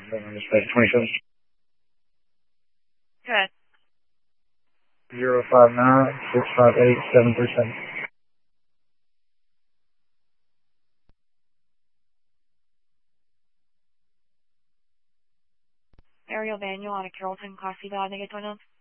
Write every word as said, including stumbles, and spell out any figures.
Dispatch twenty-seven. Good. zero five nine, six five eight, seven three seven. Aerial manual on a Carrollton Class C valid negative twin ounce.